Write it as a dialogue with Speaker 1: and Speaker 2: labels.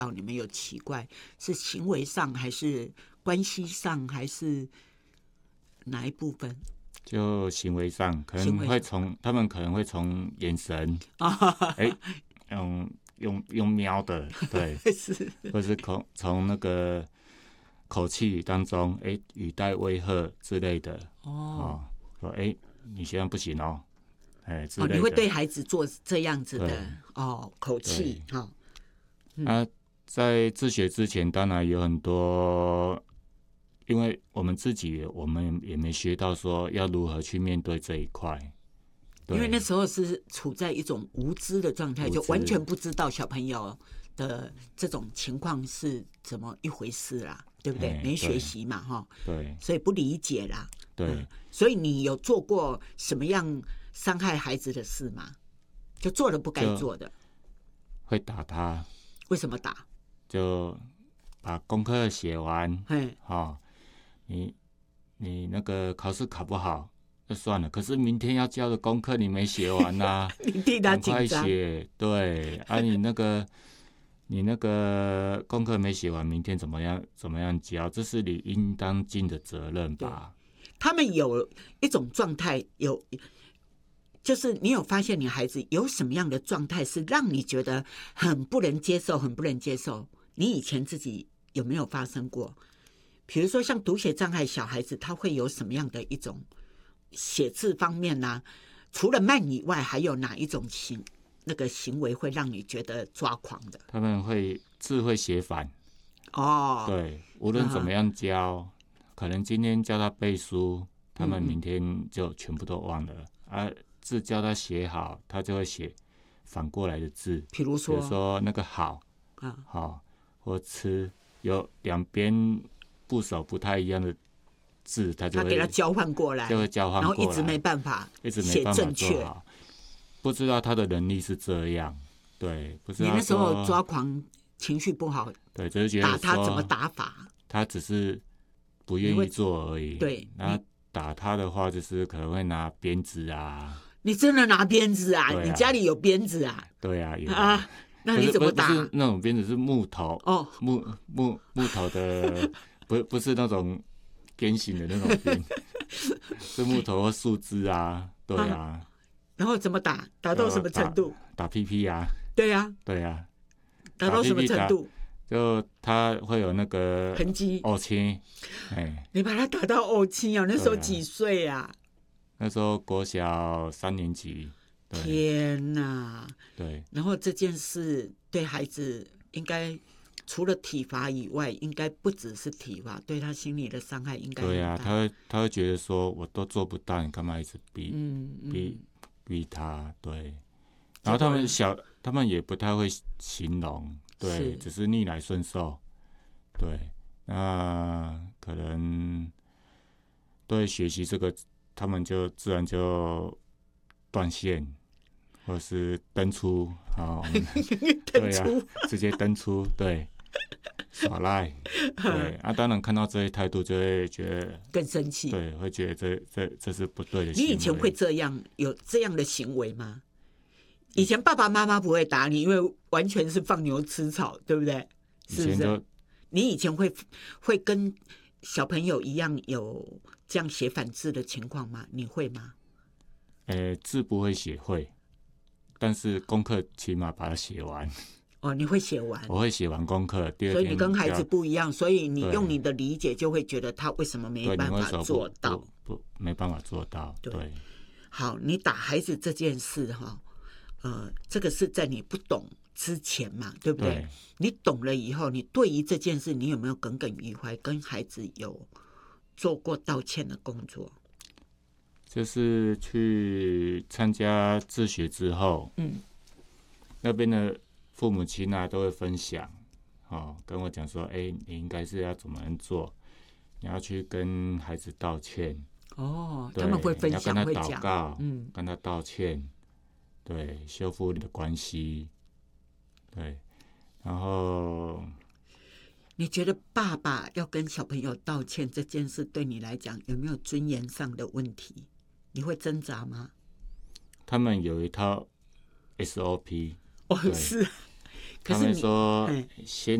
Speaker 1: 你们有奇怪，是行为上还是关系上还是哪一部分？
Speaker 2: 就行为上可能会他们可能会从眼神用瞄的，对，
Speaker 1: 是，
Speaker 2: 或是从那个口气当中，语带威吓之类的，说你现在不行哦，之类的。
Speaker 1: 你会对孩子做这样子的口气
Speaker 2: 在自学之前，当然有很多，因为我们也没学到说要如何去面对这一块。
Speaker 1: 因为那时候是处在一种无知的状态，就完全不知道小朋友的这种情况是怎么一回事啦，对不对？没学习嘛，哈，
Speaker 2: 对，
Speaker 1: 所以不理解啦，
Speaker 2: 对。
Speaker 1: 所以你有做过什么样伤害孩子的事吗？就做了不该做的，
Speaker 2: 会打他。
Speaker 1: 为什么打？
Speaker 2: 就把功课写完，你那个考试考不好就算了，可是明天要交的功课你没写完啊，
Speaker 1: 你替他紧张，
Speaker 2: 赶快写，对啊，你那个功课没写完，明天怎么样交，这是你应当尽的责任吧。
Speaker 1: 他们有一种状态，就是你有发现你孩子有什么样的状态是让你觉得很不能接受，很不能接受？你以前自己有没有发生过？比如说像读写障碍小孩子，他会有什么样的一种写字方面啊？除了慢以外，还有哪一种那个行为会让你觉得抓狂的？
Speaker 2: 他们字会写反，对，无论怎么样教，可能今天教他背书，他们明天就全部都忘了字教他写好，他就会写反过来的字。比如说那个好或吃，有两边部首不太一样的字，他
Speaker 1: 给他交换过来，
Speaker 2: 就会交换过来，
Speaker 1: 然后一直没办法写正确。
Speaker 2: 不知道他的能力是这样，对，不知道。
Speaker 1: 你那时候抓狂，情绪不好，
Speaker 2: 对，就是觉得
Speaker 1: 打他怎么打法？
Speaker 2: 他只是不愿意做而已。
Speaker 1: 对，
Speaker 2: 然后打他的话，就是可能会拿鞭子啊。
Speaker 1: 你真的拿鞭子啊？你家里有鞭子啊？
Speaker 2: 对啊，有
Speaker 1: 啊。那你怎么打？
Speaker 2: 不是那种鞭子，是木头木头的，不是那种鞭刑的那种鞭，是木头或树枝啊，对啊。
Speaker 1: 然后怎么打？打到什么程度？
Speaker 2: 打屁屁啊。
Speaker 1: 对啊，
Speaker 2: 对啊。
Speaker 1: 打到什么程度？
Speaker 2: 就他会有那个
Speaker 1: 痕迹，
Speaker 2: 呕青。
Speaker 1: 你把他打到呕青啊？那时候几岁啊？
Speaker 2: 那时候国小3年级。
Speaker 1: 天哪！
Speaker 2: 对。
Speaker 1: 然后这件事对孩子应该除了体罚以外，应该不只是体罚，对他心理的伤害应该很大。
Speaker 2: 对啊，他会觉得说我都做不到，你干嘛一直逼他？对。然后他们也不太会形容，对，只是逆来顺受。对，那可能对学习这个，他们就自然就断线。或是登出，对啊，直接登出，对，耍赖，对当然看到这些态度，就会觉得
Speaker 1: 更生气，
Speaker 2: 对，会觉得这是不对的行为。
Speaker 1: 你以前会有这样的行为吗？以前爸爸妈妈不会打你，因为完全是放牛吃草，对不对？是不是？你以前会跟小朋友一样有这样写反字的情况吗？你会吗？
Speaker 2: 字不会写会。但是功课起码把它写完。
Speaker 1: 你会写完？
Speaker 2: 我会写完功课，第二天。
Speaker 1: 所以你跟孩子不一样，所以你用你的理解就会觉得他为什么没办法做到？
Speaker 2: 没办法做到。对。
Speaker 1: 好，你打孩子这件事这个是在你不懂之前嘛，对不对？对。你懂了以后，你对于这件事，你有没有耿耿于怀？跟孩子有做过道歉的工作？
Speaker 2: 就是去参加自学之后，那边的父母亲都会分享，跟我讲说，你应该是要怎么样做，你要去跟孩子道歉。
Speaker 1: 他们会分享，
Speaker 2: 要跟他祷告，跟他道歉，对，修复你的关系，对，然后。
Speaker 1: 你觉得爸爸要跟小朋友道歉这件事，对你来讲有没有尊严上的问题？你会挣扎吗？
Speaker 2: 他们有一套 SOP。
Speaker 1: 是。
Speaker 2: 他们说先